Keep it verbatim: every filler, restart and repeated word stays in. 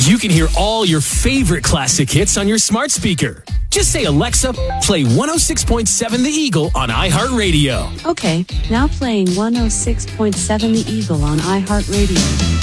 You can hear all your favorite classic hits on your smart speaker. Just say, Alexa, play one oh six point seven The Eagle on iHeartRadio. Okay, now playing one oh six point seven The Eagle on iHeartRadio.